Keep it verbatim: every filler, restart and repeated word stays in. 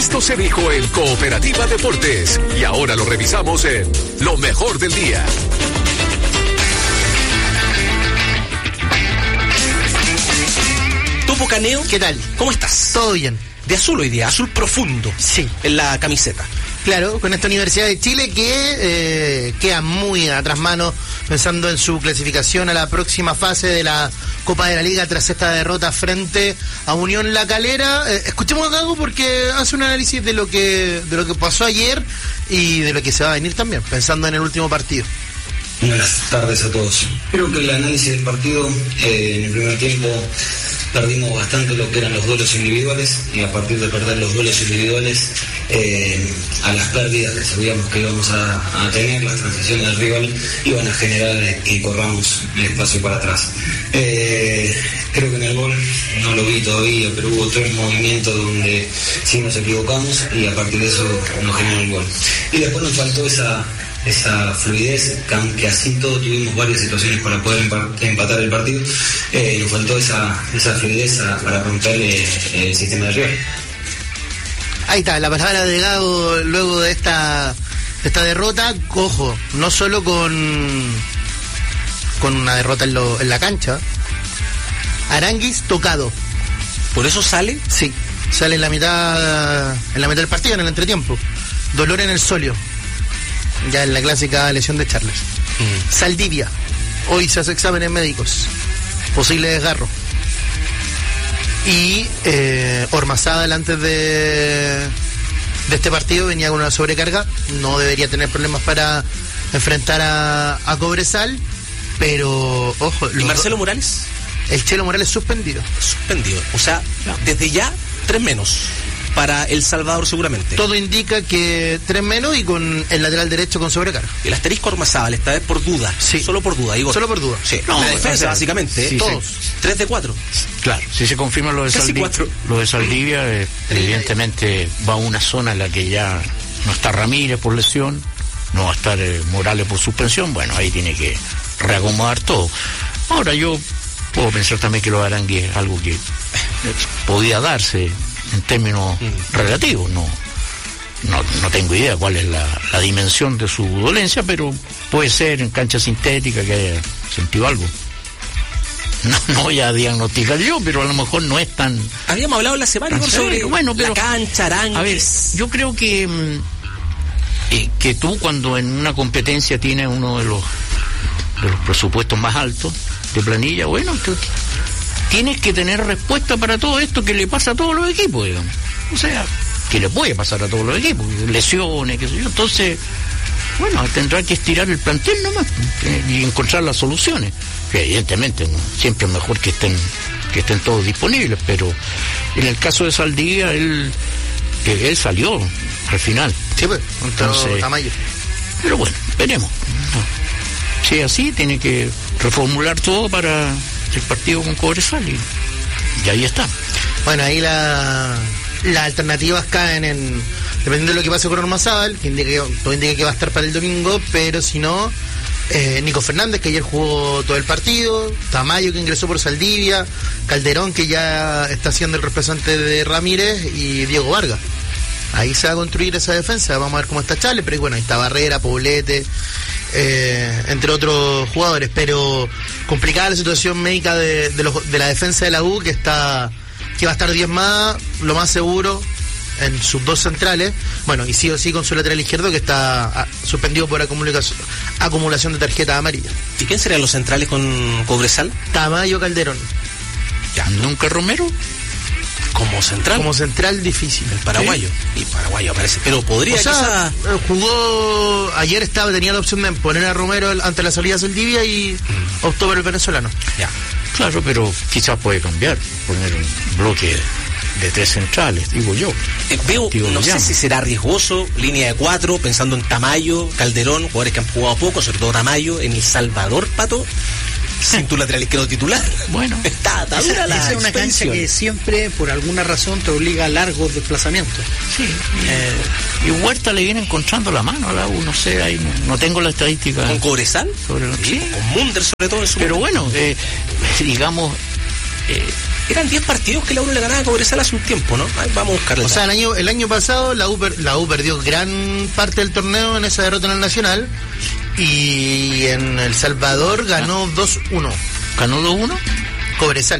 Esto se dijo en Cooperativa Deportes y ahora lo revisamos en Lo Mejor del Día. Topo Caneo, ¿qué tal? ¿Cómo estás? Todo bien. De azul hoy día, azul profundo. Sí. En la camiseta. Claro, con esta Universidad de Chile que eh, queda muy atrás mano pensando en su clasificación a la próxima fase de la Copa de la Liga tras esta derrota frente a Unión La Calera. Eh, escuchemos a Gago porque hace un análisis de lo que de lo que pasó ayer y de lo que se va a venir también, pensando en el último partido. Buenas tardes a todos. Creo que el análisis del partido, eh, en el primer tiempo perdimos bastante lo que eran los duelos individuales y a partir de perder los duelos individuales eh, a las pérdidas que sabíamos que íbamos a, a tener, las transiciones del rival iban a generar eh, que corramos el espacio para atrás. Eh, creo que en el gol no lo vi todavía, pero hubo tres movimientos donde sí nos equivocamos y a partir de eso nos generó el gol. Y después nos faltó esa... esa fluidez, que aunque así todo tuvimos varias situaciones para poder empatar el partido, eh, nos faltó esa, esa fluidez a, para romper eh, el sistema de rival. Ahí está, la palabra de Gago luego de esta, de esta derrota. Ojo, no solo con, con una derrota en, lo, en la cancha, Aránguiz tocado. ¿Por eso sale? Sí, sale en la mitad en la mitad del partido, en el entretiempo. Dolor en el sóleo. Ya en la clásica lesión de Charles. Mm. Saldivia. Hoy se hace exámenes médicos. Posible desgarro. Y eh, Ormazábal antes de, de este partido venía con una sobrecarga. No debería tener problemas para enfrentar a, a Cobresal. Pero, ojo. ¿Y Marcelo Morales? El Chelo Morales suspendido. Suspendido. O sea, no. Desde ya, tres menos. Para El Salvador seguramente. Todo indica que tres menos y con el lateral derecho con sobrecarga. El asterisco Ormazábal, esta vez por duda. Sí. Solo por duda, digo. Solo por duda. Sí. No, la defensa, o sea, básicamente. Sí, todos. Sí. Tres de cuatro. Claro, si se confirma lo de Saldivia, lo de Saldivia, eh, evidentemente va a una zona en la que ya no está Ramírez por lesión, no va a estar eh, Morales por suspensión. Bueno, ahí tiene que reacomodar todo. Ahora yo puedo pensar también que lo de Aránguiz es algo que eh, podía darse en términos mm. relativos, no, no no tengo idea cuál es la, la dimensión de su dolencia, pero puede ser en cancha sintética que haya sentido algo. No, no voy a diagnosticar yo, pero a lo mejor no es tan... Habíamos hablado la semana tan sobre bueno, pero, la cancha, Aránguiz. A ver, yo creo que eh, que tú cuando en una competencia tienes uno de los de los presupuestos más altos de planilla, bueno, tú tienes que tener respuesta para todo esto que le pasa a todos los equipos, digamos. O sea, que le puede pasar a todos los equipos, lesiones, qué sé yo. Entonces, bueno, tendrá que estirar el plantel nomás eh, y encontrar las soluciones. Que evidentemente ¿no? siempre es mejor que estén que estén todos disponibles, pero en el caso de Saldivia, él, que él salió al final. Sí, pues, entonces, Tamayo. Pero bueno, veremos. No. Si es así, tiene que reformular todo para el partido con Cobresal y, y ahí está. Bueno, ahí la, las alternativas caen en, dependiendo de lo que pase con Ormazábal, que indica, todo indica que va a estar para el domingo, pero si no, eh, Nico Fernández, que ayer jugó todo el partido, Tamayo, que ingresó por Saldivia, Calderón, que ya está siendo el reemplazante de Ramírez, y Diego Vargas. Ahí se va a construir esa defensa, vamos a ver cómo está Charles, pero bueno, ahí está Barrera, Poblete, eh, entre otros jugadores, pero complicada la situación médica de, de, los, de la defensa de la U, que está que va a estar diezmada, lo más seguro, en sus dos centrales, bueno, y sí o sí con su lateral izquierdo, que está ah, suspendido por acumulación, acumulación de tarjetas amarillas. ¿Y quién serían los centrales con Cobresal? Tamayo, Calderón. Ya, ¿nunca Romero? Como central. Como central difícil. El paraguayo. Sí. Y paraguayo aparece. Pero podría o sea, quizá... jugó. Ayer estaba, tenía la opción de poner a Romero ante la salida de Saldivia y mm. optó por el venezolano. Ya. Claro, pero quizás puede cambiar. Poner un bloque de tres centrales, digo yo. Eh, veo, digo, no sé llamo. si será riesgoso, línea de cuatro, pensando en Tamayo, Calderón, jugadores que han jugado poco, sobre todo Tamayo, en El Salvador, Pato. Sin tu lateral izquierdo titular. Bueno, está, está dura la esa es una cancha que siempre, por alguna razón, te obliga a largos desplazamientos. Sí. Eh, y Huerta le viene encontrando la mano a la U, no sé, ahí no, no tengo la estadística. ¿Con Cobresal? Sobre, sí, sí. Con Munder, sobre todo en su Pero momento. Bueno, eh, digamos, eh, eran diez partidos que la U le ganaba a Cobresal hace un tiempo, ¿no? Ay, vamos a buscarlo. O sea, el año, el año pasado la U, la U perdió gran parte del torneo en esa derrota en el Nacional y en El Salvador ganó dos uno. ¿Ganó dos uno? Cobresal.